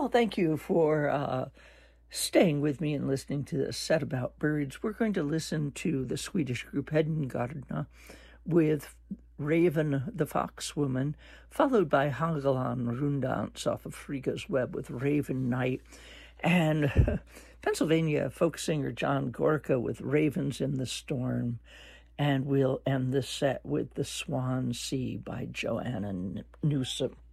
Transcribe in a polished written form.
Well, thank you for staying with me and listening to this set about birds. We're going to listen to the Swedish group Hedengardna with Raven the Foxwoman, followed by Hagelan Rundans off of Frigga's Web with Raven Night, and Pennsylvania folk singer John Gorka with Ravens in the Storm. And we'll end the set with The Swan Sea by Joanna Newsom.